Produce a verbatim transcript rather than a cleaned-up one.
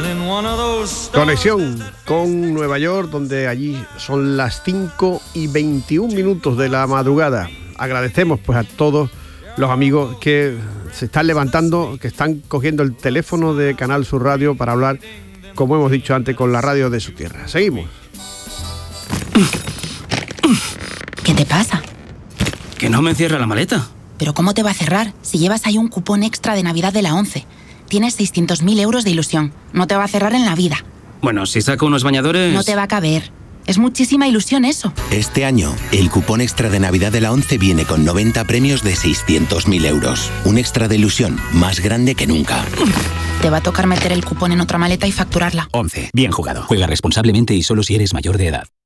Conexión con Nueva York, donde allí son las cinco y veintiún minutos de la madrugada. Agradecemos pues a todos los amigos que se están levantando, que están cogiendo el teléfono de Canal Sur Radio para hablar, como hemos dicho antes, con la radio de su tierra. Seguimos. ¿Qué te pasa? Que no me cierra la maleta. ¿Pero cómo te va a cerrar si llevas ahí un cupón extra de Navidad de la ONCE? Tienes seiscientos mil euros de ilusión. No te va a cerrar en la vida. Bueno, si saco unos bañadores... No te va a caber. Es muchísima ilusión eso. Este año, el cupón extra de Navidad de la ONCE viene con noventa premios de seiscientos mil euros. Un extra de ilusión más grande que nunca. Te va a tocar meter el cupón en otra maleta y facturarla. ONCE. Bien jugado. Juega responsablemente y solo si eres mayor de edad.